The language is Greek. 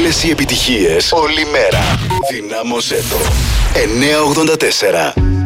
Όλες οι επιτυχίες, όλη μέρα. Δυνάμωσέ το. 984.